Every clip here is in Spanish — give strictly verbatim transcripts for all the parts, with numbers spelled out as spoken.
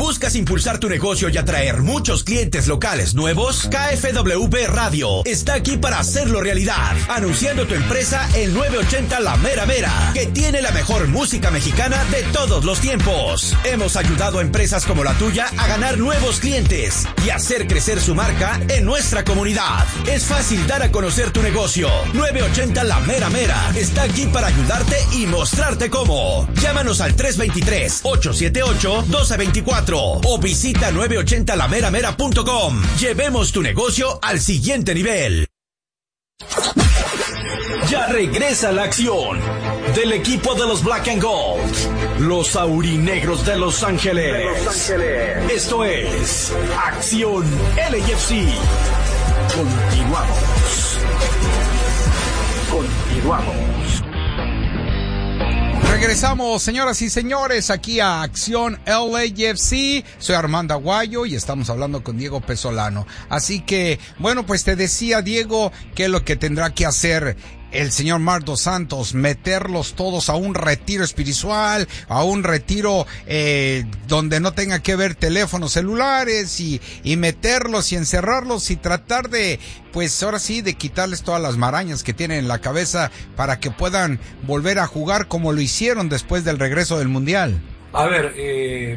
¿Buscas impulsar tu negocio y atraer muchos clientes locales nuevos? K F W B Radio está aquí para hacerlo realidad, anunciando tu empresa en nueve ochenta La Mera Mera, que tiene la mejor música mexicana de todos los tiempos. Hemos ayudado a empresas como la tuya a ganar nuevos clientes y hacer crecer su marca en nuestra comunidad. Es fácil dar a conocer tu negocio. nueve ochenta La Mera Mera está aquí para ayudarte y mostrarte cómo. Llámanos al tres dos tres, ocho siete ocho, uno dos dos cuatro o visita nueve ochenta la mera mera punto com. Llevemos tu negocio al siguiente nivel. Ya regresa la acción del equipo de los Black and Gold, los aurinegros de Los Ángeles. De Los Ángeles. Esto es Acción L A F C. Continuamos. Continuamos. Regresamos, señoras y señores, aquí a Acción L A F C. Soy Armando Aguayo y estamos hablando con Diego Pesolano. Así que, bueno, pues te decía, Diego, qué es lo que tendrá que hacer el señor Marc Dos Santos, meterlos todos a un retiro espiritual, a un retiro eh, donde no tenga que ver teléfonos celulares y, y meterlos y encerrarlos y tratar de, pues ahora sí, de quitarles todas las marañas que tienen en la cabeza para que puedan volver a jugar como lo hicieron después del regreso del Mundial. A ver, eh...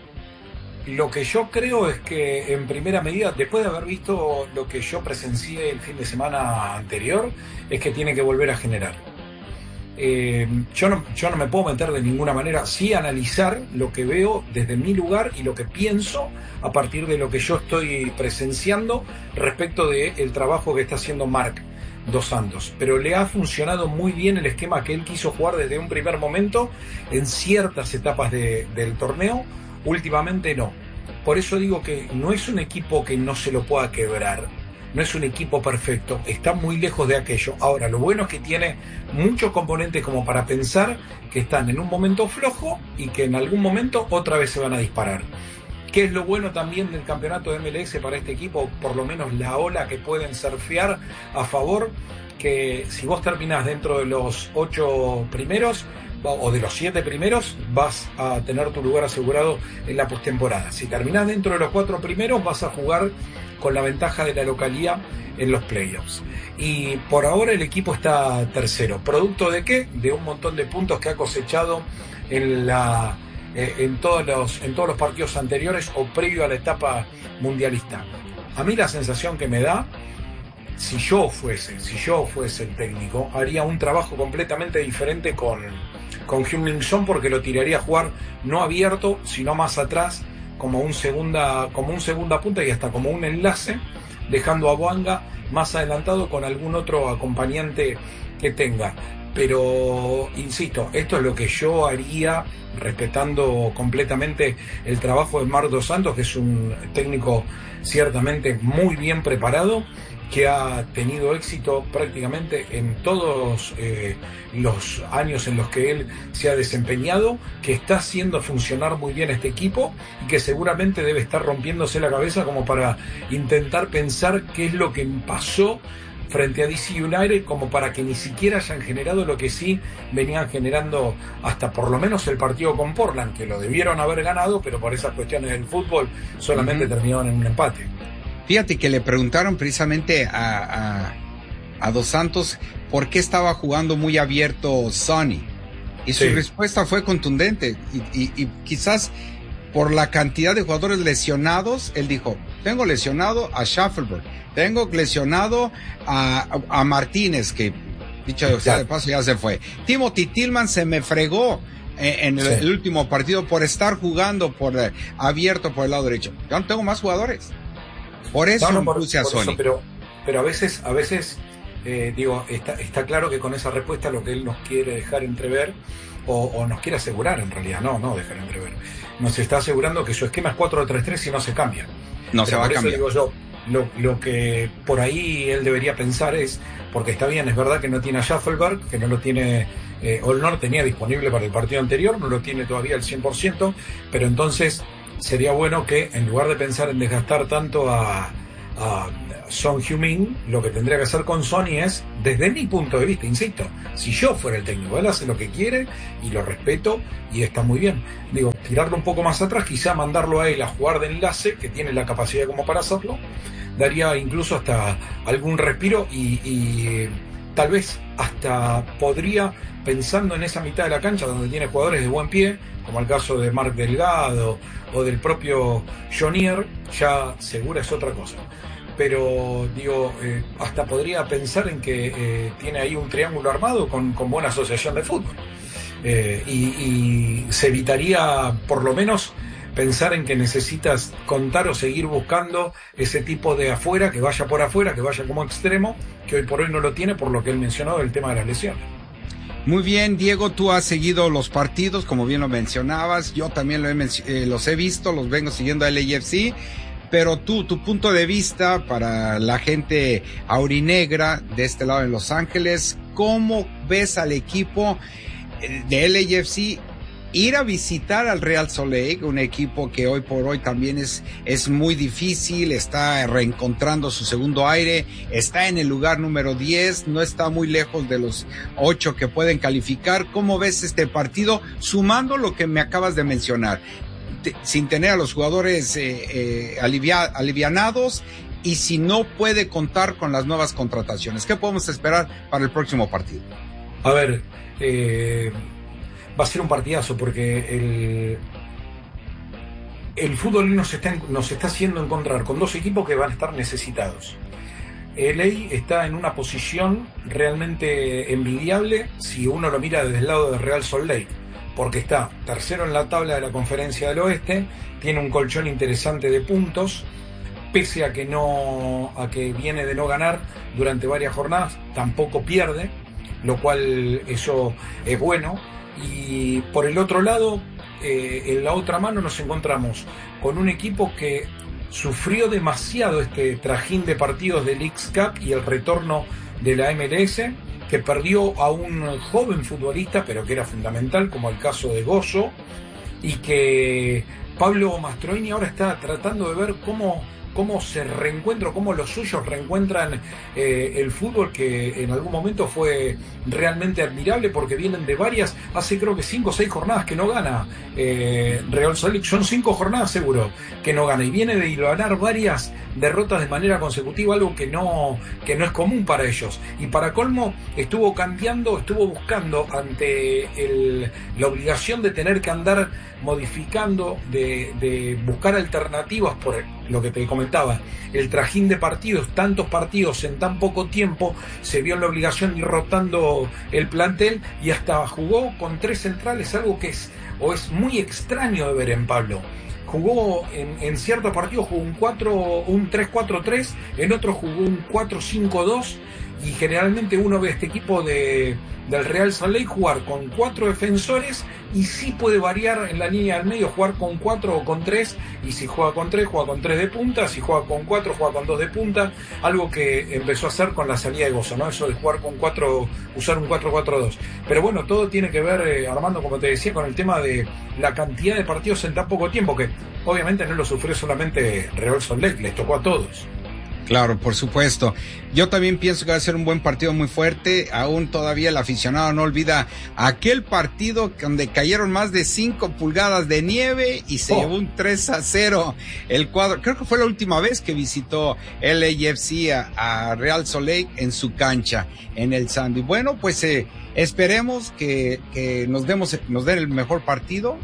lo que yo creo es que en primera medida, después de haber visto lo que yo presencié el fin de semana anterior, es que tiene que volver a generar. Eh, yo, no, yo no me puedo meter de ninguna manera, sí analizar lo que veo desde mi lugar y lo que pienso a partir de lo que yo estoy presenciando respecto del trabajo que está haciendo Marc Dos Santos. Pero le ha funcionado muy bien el esquema que él quiso jugar desde un primer momento en ciertas etapas de, del torneo. Últimamente no. Por eso digo que no es un equipo que no se lo pueda quebrar. No es un equipo perfecto. Está muy lejos de aquello. Ahora, lo bueno es que tiene muchos componentes como para pensar que están en un momento flojo y que en algún momento otra vez se van a disparar. ¿Qué es lo bueno también del campeonato de M L S para este equipo? Por lo menos la ola que pueden surfear a favor, que si vos terminás dentro de los ocho primeros o de los siete primeros, vas a tener tu lugar asegurado en la postemporada. Si terminás dentro de los cuatro primeros, vas a jugar con la ventaja de la localía en los playoffs. Y por ahora el equipo está tercero. ¿Producto de qué? De un montón de puntos que ha cosechado en la eh, en todos los en todos los partidos anteriores o previo a la etapa mundialista. A mí la sensación que me da, si yo fuese, si yo fuese el técnico, haría un trabajo completamente diferente con con Heung-min Son, porque lo tiraría a jugar no abierto, sino más atrás, como un segunda, como un segunda punta y hasta como un enlace, dejando a Bouanga más adelantado con algún otro acompañante que tenga. Pero, insisto, esto es lo que yo haría, respetando completamente el trabajo de Marc Dos Santos, que es un técnico ciertamente muy bien preparado, que ha tenido éxito prácticamente en todos eh, los años en los que él se ha desempeñado, que está haciendo funcionar muy bien este equipo y que seguramente debe estar rompiéndose la cabeza como para intentar pensar qué es lo que pasó frente a D C United, como para que ni siquiera hayan generado lo que sí venían generando hasta por lo menos el partido con Portland, que lo debieron haber ganado, pero por esas cuestiones del fútbol solamente uh-huh. terminaron en un empate. Fíjate que le preguntaron precisamente a, a, a Dos Santos por qué estaba jugando muy abierto Sonny. Y su sí. respuesta fue contundente. Y, y, y quizás por la cantidad de jugadores lesionados, él dijo, tengo lesionado a Schaffelberg, tengo lesionado a, a, a Martínez, que dicho sea de paso ya se fue. Timothy Tillman se me fregó en, en sí. el, el último partido por estar jugando por eh, abierto por el lado derecho. Yo no tengo más jugadores. Por eso no, no, por, puse a Sony. Eso, pero, pero a veces, a veces eh, digo, está, está claro que con esa respuesta lo que él nos quiere dejar entrever, o, o nos quiere asegurar en realidad, no, no dejar entrever, nos está asegurando que su esquema es cuatro tres tres y no se cambia. No pero se va a cambiar. Digo yo, lo, lo que por ahí él debería pensar es, porque está bien, es verdad que no tiene a Schaffelberg, que no lo tiene, eh, o no lo tenía disponible para el partido anterior, no lo tiene todavía al cien por ciento, pero entonces sería bueno que en lugar de pensar en desgastar tanto a, a Son Heung-min, lo que tendría que hacer con Sonny es, desde mi punto de vista, insisto, si yo fuera el técnico, él hace lo que quiere y lo respeto y está muy bien. Digo, tirarlo un poco más atrás, quizá mandarlo a él a jugar de enlace, que tiene la capacidad como para hacerlo, daría incluso hasta algún respiro y, y tal vez hasta podría, pensando en esa mitad de la cancha donde tiene jugadores de buen pie, como el caso de Marc Delgado o del propio Jonier, ya Segura es otra cosa. Pero digo, eh, hasta podría pensar en que eh, tiene ahí un triángulo armado con, con buena asociación de fútbol. Eh, y, y se evitaría por lo menos pensar en que necesitas contar o seguir buscando ese tipo de afuera, que vaya por afuera, que vaya como extremo, que hoy por hoy no lo tiene por lo que él mencionó del tema de las lesiones. Muy bien, Diego, tú has seguido los partidos, como bien lo mencionabas, yo también lo he menc- eh, los he visto, los vengo siguiendo a L A F C, pero tú, tu punto de vista para la gente aurinegra de este lado en Los Ángeles, ¿cómo ves al equipo de L A F C ir a visitar al Real Salt Lake, un equipo que hoy por hoy también es, es muy difícil, está reencontrando su segundo aire, está en el lugar número diez, no está muy lejos de los ocho que pueden calificar? ¿Cómo ves este partido, sumando lo que me acabas de mencionar, Te, sin tener a los jugadores eh, eh, alivia, alivianados, y si no puede contar con las nuevas contrataciones? ¿Qué podemos esperar para el próximo partido? A ver, eh... va a ser un partidazo porque el, el fútbol nos está, nos está haciendo encontrar con dos equipos que van a estar necesitados. L A está en una posición realmente envidiable si uno lo mira desde el lado de Real Salt Lake, porque está tercero en la tabla de la Conferencia del Oeste, tiene un colchón interesante de puntos, pese a que, no, a que viene de no ganar durante varias jornadas, tampoco pierde, lo cual eso es bueno. Y por el otro lado, eh, en la otra mano nos encontramos con un equipo que sufrió demasiado este trajín de partidos del X-Cup y el retorno de la M L S, que perdió a un joven futbolista, pero que era fundamental, como el caso de Gozo, y que Pablo Mastroeni ahora está tratando de ver cómo... cómo se reencuentra, cómo los suyos reencuentran eh, el fútbol, que en algún momento fue realmente admirable, porque vienen de varias, hace creo que cinco o seis jornadas que no gana eh, Real Salt Lake, son cinco jornadas seguro que no gana, y viene de ganar varias derrotas de manera consecutiva, algo que no, que no es común para ellos, y para colmo estuvo cambiando, estuvo buscando ante el, la obligación de tener que andar modificando, de, de buscar alternativas por lo que te comentaba, el trajín de partidos, tantos partidos en tan poco tiempo, se vio en la obligación de ir rotando el plantel y hasta jugó con tres centrales, algo que es o es muy extraño de ver en Pablo. Jugó en, en ciertos partidos jugó un cuatro, un tres cuatro tres, en otros jugó un cuatro cinco dos, y generalmente uno ve este equipo de, del Real Salt Lake jugar con cuatro defensores, y sí puede variar en la línea del medio, jugar con cuatro o con tres, y si juega con tres, juega con tres de punta, si juega con cuatro, juega con dos de punta, algo que empezó a hacer con la salida de Gozo, ¿no? Eso de jugar con cuatro, usar un cuatro cuatro dos. Pero bueno, todo tiene que ver, eh, Armando, como te decía, con el tema de la cantidad de partidos en tan poco tiempo, que obviamente no lo sufrió solamente Real Salt Lake, les tocó a todos. Claro, por supuesto. Yo también pienso que va a ser un buen partido, muy fuerte. Aún todavía el aficionado no olvida aquel partido donde cayeron más de cinco pulgadas de nieve y se oh. llevó un tres a cero el cuadro. Creo que fue la última vez que visitó L A F C a, a Real Salt Lake en su cancha, en el Sandy. Bueno, pues eh, esperemos que, que nos demos, nos den el mejor partido,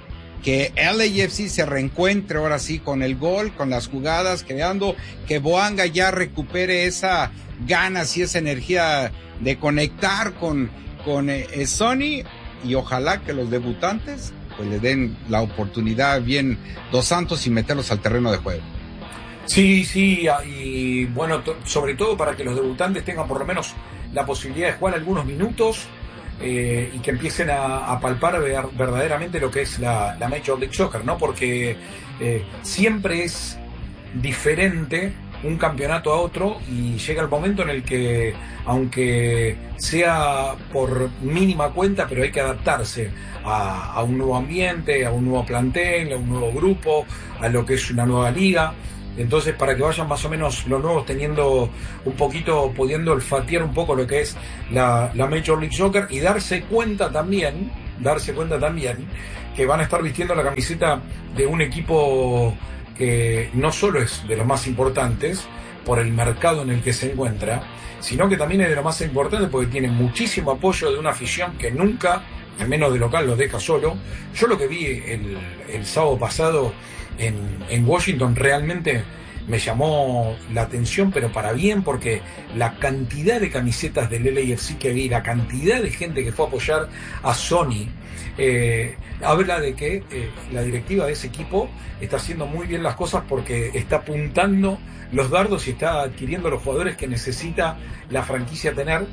que L A F C se reencuentre ahora sí con el gol, con las jugadas, creando, que Boanga ya recupere esa ganas y esa energía de conectar con, con eh, Sonny, y ojalá que los debutantes pues le den la oportunidad bien Dos Santos y meterlos al terreno de juego. Sí, sí, y bueno, to- sobre todo para que los debutantes tengan por lo menos la posibilidad de jugar algunos minutos, Eh, y que empiecen a, a palpar ver, verdaderamente lo que es la, la Major League Soccer, ¿no? Porque eh, siempre es diferente un campeonato a otro, y llega el momento en el que, aunque sea por mínima cuenta, pero hay que adaptarse a, a un nuevo ambiente, a un nuevo plantel, a un nuevo grupo, a lo que es una nueva liga. Entonces, para que vayan más o menos los nuevos teniendo un poquito, pudiendo olfatear un poco lo que es la, la Major League Soccer y darse cuenta también, darse cuenta también que van a estar vistiendo la camiseta de un equipo que no solo es de los más importantes por el mercado en el que se encuentra, sino que también es de lo más importante porque tiene muchísimo apoyo de una afición que nunca, al menos de local, lo deja solo. Yo lo que vi el, el sábado pasado en, en Washington realmente me llamó la atención, pero para bien, porque la cantidad de camisetas del L A F C que vi, la cantidad de gente que fue a apoyar a Sony, eh, habla de que eh, la directiva de ese equipo está haciendo muy bien las cosas porque está apuntando los dardos y está adquiriendo los jugadores que necesita la franquicia tener,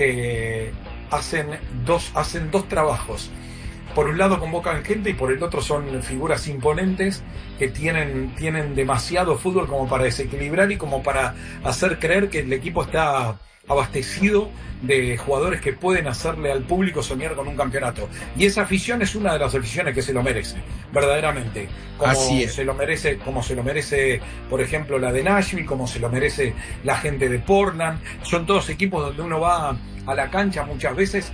que hacen dos, hacen dos trabajos. Por un lado convocan gente y por el otro son figuras imponentes que tienen, tienen demasiado fútbol como para desequilibrar y como para hacer creer que el equipo está abastecido de jugadores que pueden hacerle al público soñar con un campeonato. Y esa afición es una de las aficiones que se lo merece, verdaderamente. Como Así es. se lo merece, como se lo merece, por ejemplo, la de Nashville, como se lo merece la gente de Portland. Son todos equipos donde uno va a la cancha muchas veces,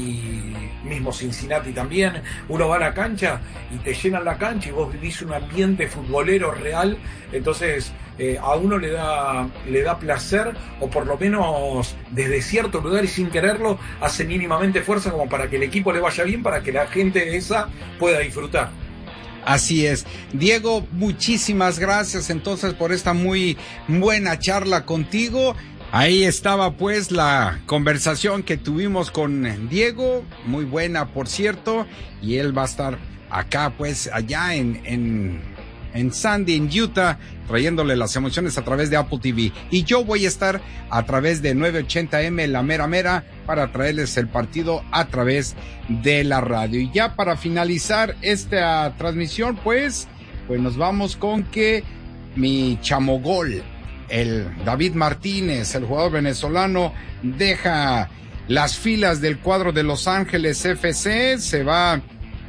y mismo Cincinnati también, uno va a la cancha y te llenan la cancha y vos vivís un ambiente futbolero real. Entonces eh, a uno le da le da placer, o por lo menos desde cierto lugar y sin quererlo hace mínimamente fuerza como para que el equipo le vaya bien, para que la gente esa pueda disfrutar. Así es. Diego, muchísimas gracias entonces por esta muy buena charla contigo. Ahí estaba pues la conversación que tuvimos con Diego, muy buena por cierto, y él va a estar acá pues allá en, en, en Sandy, en Utah, trayéndole las emociones a través de Apple T V. Y yo voy a estar a través de nueve ochenta M, La Mera Mera, para traerles el partido a través de la radio. Y ya para finalizar esta transmisión, pues, pues nos vamos con que mi chamogol, el David Martínez, el jugador venezolano, deja las filas del cuadro de Los Ángeles F C, se va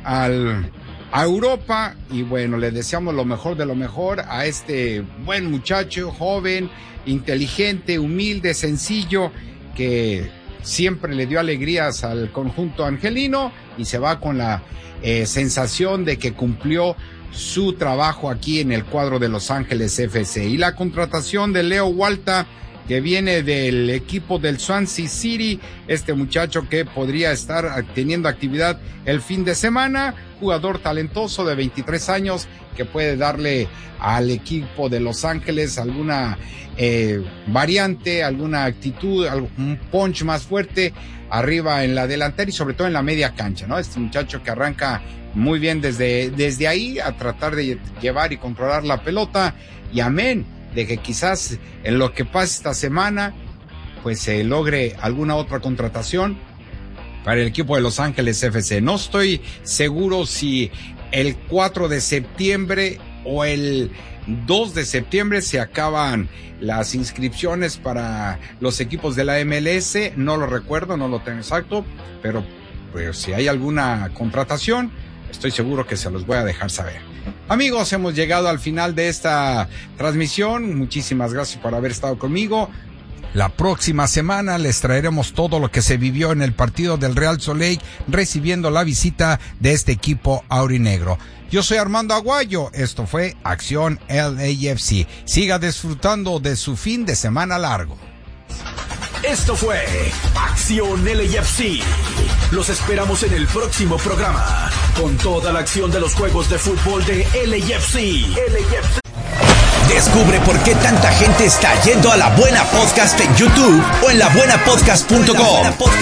al, a Europa, y bueno, le deseamos lo mejor de lo mejor a este buen muchacho, joven, inteligente, humilde, sencillo, que siempre le dio alegrías al conjunto angelino, y se va con la eh, sensación de que cumplió su trabajo aquí en el cuadro de Los Ángeles F C. Y la contratación de Leo Walta, que viene del equipo del Swansea City, este muchacho que podría estar teniendo actividad el fin de semana, jugador talentoso de veintitrés años, que puede darle al equipo de Los Ángeles alguna eh, variante, alguna actitud, un punch más fuerte arriba en la delantera y sobre todo en la media cancha, ¿no? Este muchacho que arranca muy bien desde, desde ahí a tratar de llevar y controlar la pelota, y amén de que quizás en lo que pase esta semana pues se logre alguna otra contratación para el equipo de Los Ángeles F C. No estoy seguro si el cuatro de septiembre o el dos de septiembre se acaban las inscripciones para los equipos de la M L S, no lo recuerdo, no lo tengo exacto, pero pues si hay alguna contratación, estoy seguro que se los voy a dejar saber. Amigos, hemos llegado al final de esta transmisión. Muchísimas gracias por haber estado conmigo. La próxima semana les traeremos todo lo que se vivió en el partido del Real Soleil, recibiendo la visita de este equipo aurinegro. Yo soy Armando Aguayo, esto fue Acción L A F C. Siga disfrutando de su fin de semana largo. Esto fue Acción L A F C. Los esperamos en el próximo programa con toda la acción de los juegos de fútbol de L A F C. L A F C. Descubre por qué tanta gente está yendo a La Buena Podcast en YouTube o en la buena podcast punto com.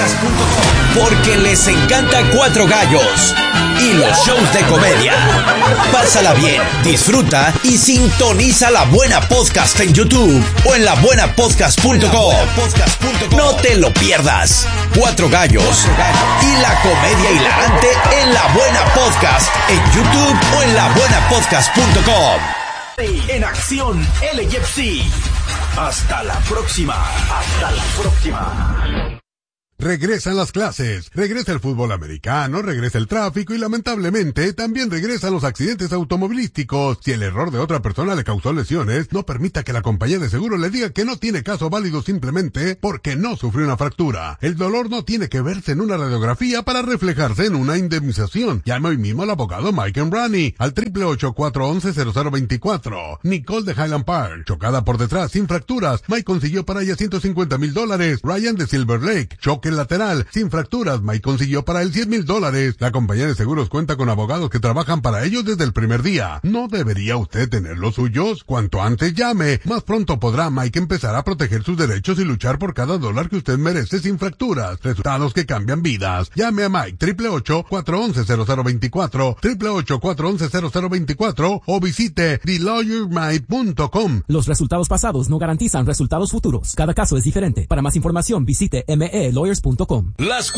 Porque les encanta Cuatro Gallos y los shows de comedia. Pásala bien, disfruta y sintoniza La Buena Podcast en YouTube o en la buena podcast punto com. No te lo pierdas. Cuatro Gallos y la comedia hilarante en La Buena Podcast en YouTube o en la buena podcast punto com. En Acción L A F C. Hasta la próxima. Hasta la próxima. Regresan las clases, regresa el fútbol americano, regresa el tráfico y lamentablemente también regresan los accidentes automovilísticos. Si el error de otra persona le causó lesiones, no permita que la compañía de seguro le diga que no tiene caso válido simplemente porque no sufrió una fractura. El dolor no tiene que verse en una radiografía para reflejarse en una indemnización. Llame hoy mismo al abogado Mike Embrani al triple ocho, cuatro once, cero cero veinticuatro. Nicole de Highland Park, chocada por detrás sin fracturas. Mike consiguió para ella ciento cincuenta mil dólares. Ryan de Silver Lake, choque lateral sin fracturas. Mike consiguió para él cien mil dólares. La compañía de seguros cuenta con abogados que trabajan para ellos desde el primer día. ¿No debería usted tener los suyos? Cuanto antes llame, más pronto podrá Mike empezar a proteger sus derechos y luchar por cada dólar que usted merece sin fracturas. Resultados que cambian vidas. Llame a Mike triple ocho, cuatro once, cero cero veinticuatro, triple ocho, cuatro once, cero cero veinticuatro o visite the lawyer mike punto com. Los resultados pasados no garantizan resultados futuros. Cada caso es diferente. Para más información visite me lawyers punto com. Las